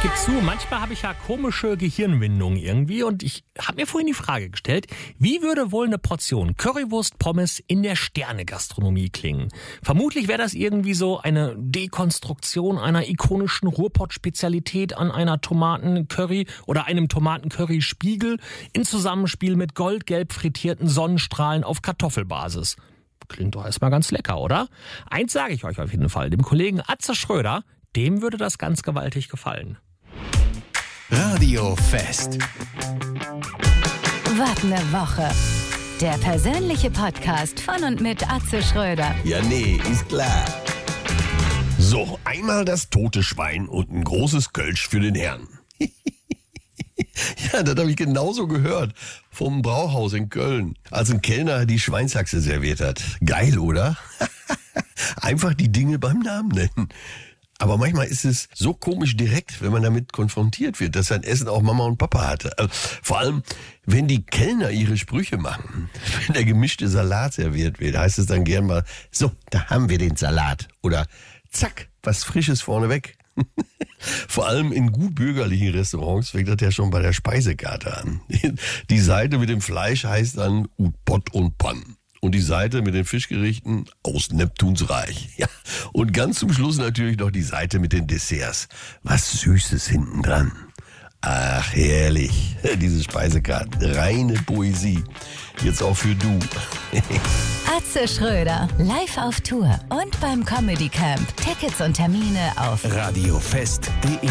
gebe zu, manchmal habe ich ja komische Gehirnwindungen irgendwie und ich habe mir vorhin die Frage gestellt, wie würde wohl eine Portion Currywurst-Pommes in der Sterne-Gastronomie klingen? Vermutlich wäre das irgendwie so eine Dekonstruktion einer ikonischen Ruhrpott-Spezialität an einer Tomaten-Curry oder einem Tomaten-Curry-Spiegel in Zusammenspiel mit goldgelb frittierten Sonnenstrahlen auf Kartoffelbasis. Klingt doch erstmal ganz lecker, oder? Eins sage ich euch auf jeden Fall, dem Kollegen Atze Schröder, dem würde das ganz gewaltig gefallen. Radio Fest. Wart eine Woche. Der persönliche Podcast von und mit Atze Schröder. Ja, nee, ist klar. So, einmal das tote Schwein und ein großes Kölsch für den Herrn. Ja, das habe ich genauso gehört vom Brauhaus in Köln, als ein Kellner die Schweinshaxe serviert hat. Geil, oder? Einfach die Dinge beim Namen nennen. Aber manchmal ist es so komisch direkt, wenn man damit konfrontiert wird, dass sein Essen auch Mama und Papa hatte. Vor allem, wenn die Kellner ihre Sprüche machen. Wenn der gemischte Salat serviert wird, heißt es dann gern mal, so, da haben wir den Salat. Oder zack, was Frisches vorneweg. Vor allem in gut bürgerlichen Restaurants fängt das ja schon bei der Speisekarte an. Die Seite mit dem Fleisch heißt dann Ut Pott und Pann. Und die Seite mit den Fischgerichten aus Neptuns Reich. Ja. Und ganz zum Schluss natürlich noch die Seite mit den Desserts. Was Süßes hinten dran. Ach, herrlich. Diese Speisekarten. Reine Poesie. Jetzt auch für du. Atze Schröder, live auf Tour und beim Comedy Camp. Tickets und Termine auf radiofest.de